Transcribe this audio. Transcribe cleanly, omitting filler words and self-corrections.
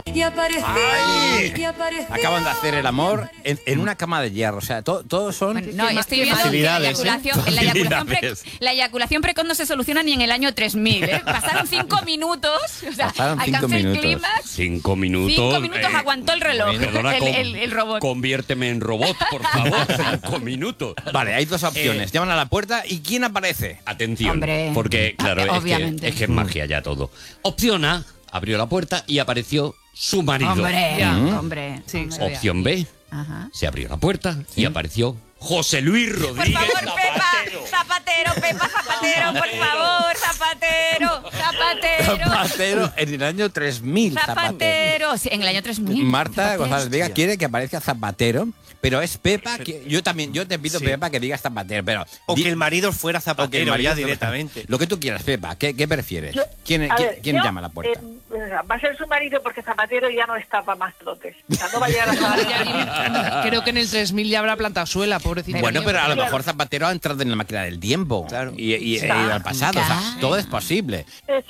Y apareció, ¡Ay! y apareció. Acaban de hacer el amor en una cama de hierro. O sea, todos son... Bueno, no, estoy viendo que Facilidades. la eyaculación precoz no se soluciona ni en el año 3000, ¿eh? Pasaron 5 minutos, o sea, Pasaron 5 alcancé el minutos. clímax. 5 minutos. 5 minutos aguantó el reloj, Perdona, el robot. Conviérteme en robot, por favor. 5 minutos. Vale, hay dos opciones. Llaman a la puerta y ¿quién aparece? Atención, Hombre. porque claro, Obviamente. es que es magia ya todo. Opción A, abrió la puerta y apareció su marido. Hombre, hombre. Sí, hombre. Opción B, Ajá. se abrió la puerta y apareció José Luis Por Rodríguez favor, Pepa, zapatero, Pepa, zapatero, por favor, zapatero. Zapatero en el año 3000. Zapatero. Sí, en el año 3000. Marta Zapatero. González Vega quiere que aparezca Zapatero, pero es Pepa. Yo te pido, Sí. Pepa, que digas Zapatero, pero... O di- que el marido fuera o que el zapatero marido- ya directamente. Lo que tú quieras, Pepa. ¿Qué prefieres? ¿Quién Yo, llama a la puerta? Va a ser su marido porque Zapatero ya no está para más trotes. O sea, no va a llegar a Ya, creo que en el 3000 ya habrá plantado suela, pobrecito. Bueno, mío. pero a lo mejor Zapatero ha entrado en la máquina del tiempo Claro. y ha ido al pasado. O sea, Claro. todo es posible.